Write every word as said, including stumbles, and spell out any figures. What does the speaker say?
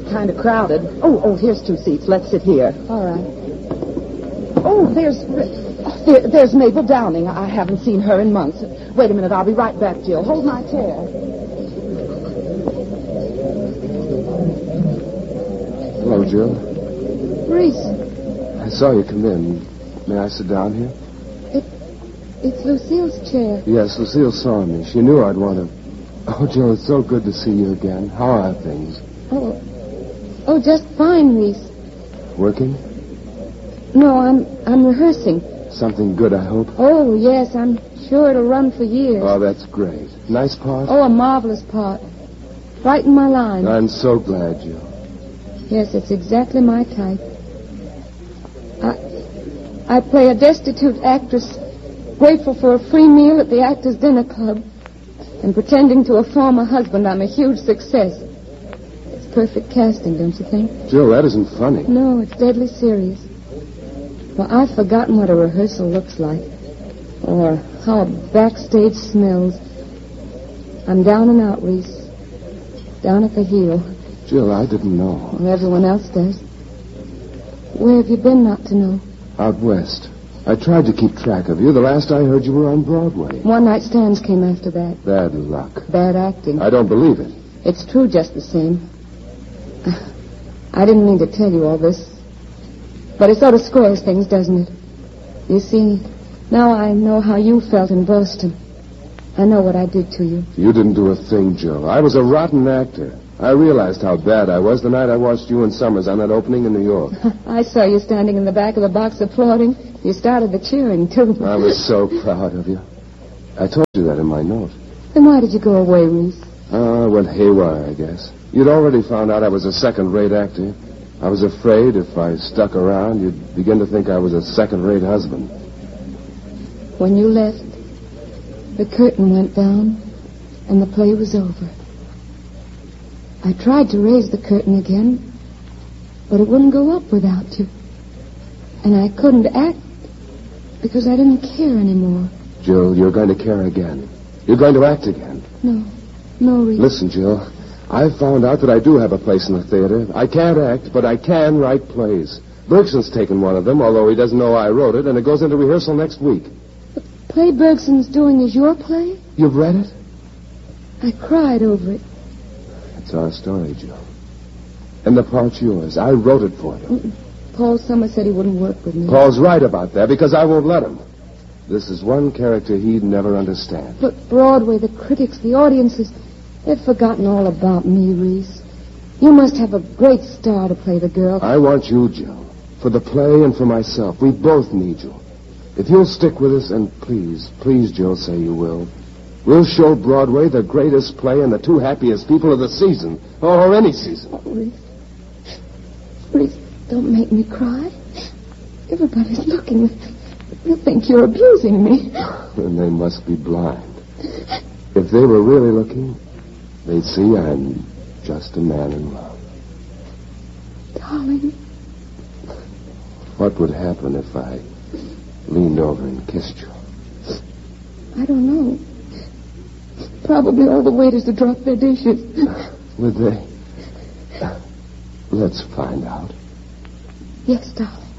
kind of crowded. Oh, oh, here's two seats. Let's sit here. All right. Oh, there's there, there's Mabel Downing. I haven't seen her in months. Wait a minute. I'll be right back, Jill. Hold my chair. Hello, Jill. Reese. I saw you come in. May I sit down here? It, it's Lucille's chair. Yes, Lucille saw me. She knew I'd want to... Oh, Jill, it's so good to see you again. How are things? Oh, oh, just fine, Reese. Working? No, I'm I'm rehearsing. Something good, I hope. Oh, yes, I'm sure it'll run for years. Oh, that's great. Nice part? Oh, a marvelous part. Right in my line. I'm so glad, Jill. Yes, it's exactly my type. I, I play a destitute actress, grateful for a free meal at the Actors' Dinner Club, and pretending to a former husband I'm a huge success. It's perfect casting, don't you think? Jill, that isn't funny. No, it's deadly serious. Well, I've forgotten what a rehearsal looks like, or how a backstage smells. I'm down and out, Reese. Down at the heel. Jill, I didn't know. Well, everyone else does. Where have you been not to know? Out west. I tried to keep track of you. The last I heard, you were on Broadway. One-night stands came after that. Bad luck. Bad acting. I don't believe it. It's true just the same. I didn't mean to tell you all this. But it sort of squares things, doesn't it? You see, now I know how you felt in Boston. I know what I did to you. You didn't do a thing, Jill. I was a rotten actor. I realized how bad I was the night I watched you and Summers on that opening in New York. I saw you standing in the back of the box applauding. You started the cheering, too. I was so proud of you. I told you that in my note. Then why did you go away, Reese? Ah, uh, went haywire, I guess. You'd already found out I was a second-rate actor. I was afraid if I stuck around, you'd begin to think I was a second-rate husband. When you left, the curtain went down, and the play was over. I tried to raise the curtain again, but it wouldn't go up without you. And I couldn't act because I didn't care anymore. Jill, you're going to care again. You're going to act again. No. No, Reese. Listen, Jill. I've found out that I do have a place in the theater. I can't act, but I can write plays. Bergson's taken one of them, although he doesn't know I wrote it, and it goes into rehearsal next week. The play Bergson's doing is your play? You've read it? I cried over it. It's our story, Jill. And the part's yours. I wrote it for you. Mm-mm. Paul Summers said he wouldn't work with me. Paul's right about that, because I won't let him. This is one character he'd never understand. But Broadway, the critics, the audiences, they've forgotten all about me, Reese. You must have a great star to play the girl. I want you, Jill. For the play and for myself. We both need you. If you'll stick with us, and please, please, Jill, say you will, we'll show Broadway the greatest play and the two happiest people of the season, or any season. Oh, Reese. Reese, don't make me cry. Everybody's looking. They'll think you're abusing me. And they must be blind. If they were really looking, they'd see I'm just a man in love. Darling. What would happen if I leaned over and kissed you? I don't know. Probably all the waiters would drop their dishes. Would they? Let's find out. Yes, darling.